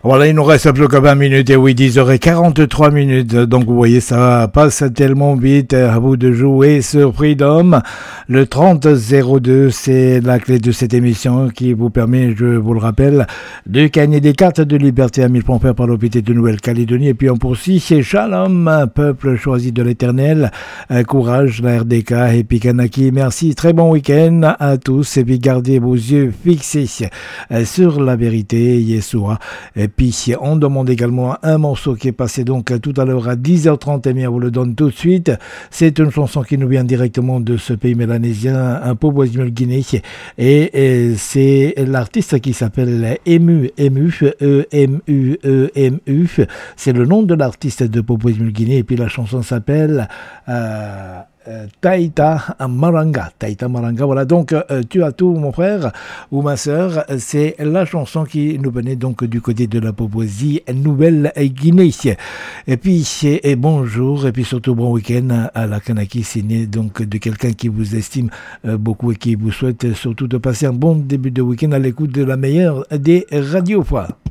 Voilà, il nous reste plus que 20 minutes et oui, 10h43 minutes. Donc vous voyez, ça passe tellement vite. À vous de jouer sur Freedom. Le 3002, c'est la clé de cette émission qui vous permet, je vous le rappelle, de gagner des cartes de liberté à 1000 points offerts par l'OPT de Nouvelle-Calédonie. Et puis on poursuit, c'est Shalom, peuple choisi de l'Éternel. Courage, la RDK et puis Kanaki. Merci, très bon week-end à tous. Et puis gardez vos yeux fixés sur la vérité, Yeshua. Et puis on demande également un morceau qui est passé donc tout à l'heure à 10h30, et bien on vous le donne tout de suite. C'est une chanson qui nous vient directement de ce pays mélanésien, un pauvre Guinée, et c'est l'artiste qui s'appelle Emu, E-M-U-E-M-U, c'est le nom de l'artiste de Papouasie Guinée, et puis la chanson s'appelle Taita Maranga. Voilà, donc tu as tout, mon frère ou ma sœur. C'est la chanson qui nous venait donc du côté de la Papouasie Nouvelle-Guinée. Et puis et bonjour, et puis surtout bon week-end à la Kanaki. C'est né donc de quelqu'un qui vous estime beaucoup et qui vous souhaite surtout de passer un bon début de week-end à l'écoute de la meilleure des radios.